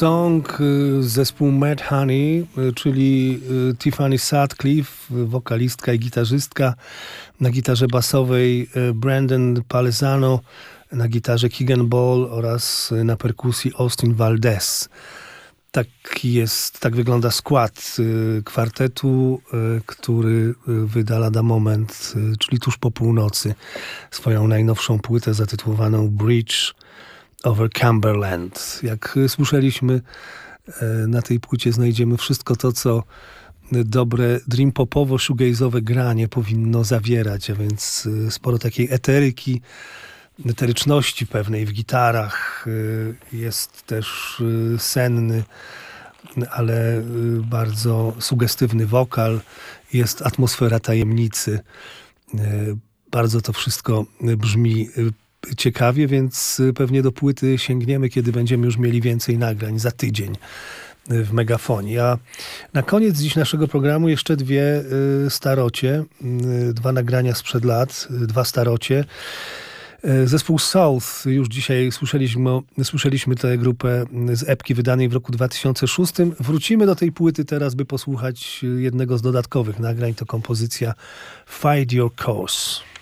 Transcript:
Song, zespół Mad Honey, czyli Tiffany Sutcliffe, wokalistka i gitarzystka, na gitarze basowej Brandon Palesano, na gitarze Keegan Ball oraz na perkusji Austin Valdez. Tak wygląda skład kwartetu, który wyda lada moment, czyli tuż po północy, swoją najnowszą płytę zatytułowaną Bridge over Cumberland. Jak słyszeliśmy, na tej płycie znajdziemy wszystko to, co dobre dream popowo shoegaze'owe granie powinno zawierać, a więc sporo takiej eteryczności pewnej w gitarach. Jest też senny, ale bardzo sugestywny wokal. Jest atmosfera tajemnicy. Bardzo to wszystko brzmi ciekawie, więc pewnie do płyty sięgniemy, kiedy będziemy już mieli więcej nagrań, za tydzień w Megafonie. A na koniec dziś naszego programu jeszcze dwie starocie, dwa nagrania sprzed lat, dwa starocie. Zespół South, już dzisiaj słyszeliśmy tę grupę z epki wydanej w roku 2006. Wrócimy do tej płyty teraz, by posłuchać jednego z dodatkowych nagrań. To kompozycja Find Your Cause.